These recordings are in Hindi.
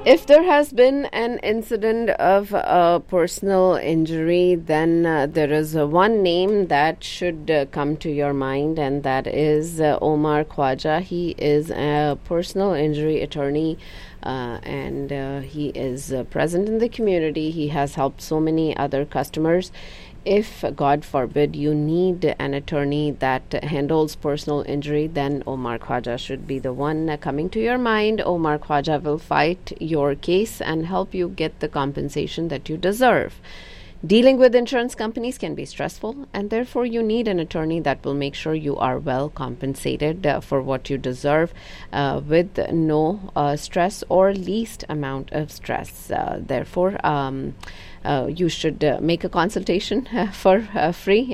If there has been an incident of personal injury, then there is one name that should come to your mind, and that is Omar Khwaja. He is a personal injury attorney. And he is present in the community. He has helped so many other customers. If, God forbid, you need an attorney that handles personal injury, then Omar Khwaja should be the one coming to your mind. Omar Khwaja will fight your case and help you get the compensation that you deserve. Dealing with insurance companies can be stressful, and therefore you need an attorney that will make sure you are well compensated for what you deserve with no stress or least amount of stress. Therefore, you should make a consultation for free,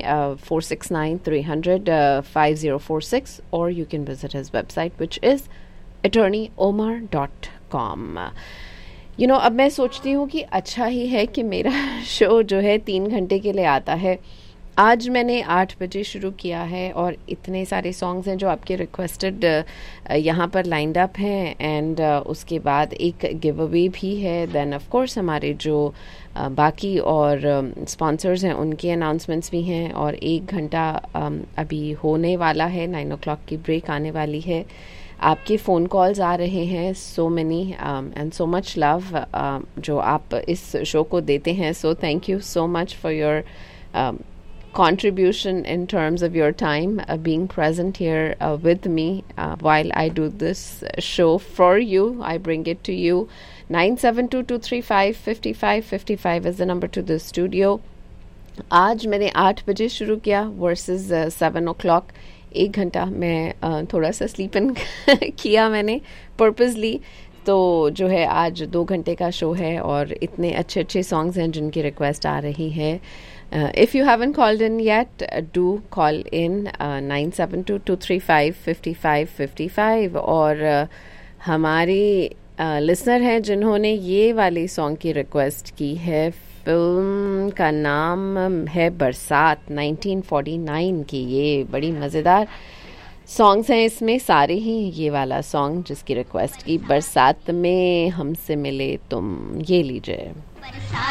469-300-5046, or you can visit his website, which is attorneyomar.com. अब मैं सोचती हूँ कि अच्छा ही है कि मेरा शो जो है 3 घंटे के लिए आता है. आज मैंने 8 बजे शुरू किया है और इतने सारे सॉन्ग्स हैं जो आपके रिक्वेस्टेड यहाँ पर लाइंड अप हैं. एंड उसके बाद एक गिव अवे भी है. देन ऑफ कोर्स हमारे जो बाकी और स्पॉन्सर्स हैं उनकी अनाउंसमेंट्स भी हैं. और 1 घंटा अभी होने वाला है. 9 o'clock की ब्रेक आने वाली है. आपके फ़ोन कॉल्स आ रहे हैं, so many and so much love जो आप इस शो को देते हैं. So thank you so much for your contribution in terms of your time being present here with me while I do this show for you. I bring it to you. 9722355555 is the number to the studio. आज मैंने 8 बजे शुरू किया versus 7 o'clock. 1 घंटा मैं थोड़ा सा स्लीप इन किया मैंने पर्पसली. तो जो है आज 2 घंटे का शो है और इतने अच्छे अच्छे सॉन्ग्स हैं जिनकी रिक्वेस्ट आ रही है. If you haven't called in yet, do call in 9722355555. और हमारी लिसनर हैं जिन्होंने ये वाली सॉन्ग की रिक्वेस्ट की है. फिल्म का नाम है बरसात, 1949 की. ये बड़ी मज़ेदार सॉन्ग्स हैं इसमें सारे ही. ये वाला सॉन्ग जिसकी रिक्वेस्ट की, बरसात में हमसे मिले तुम, ये लीजिए.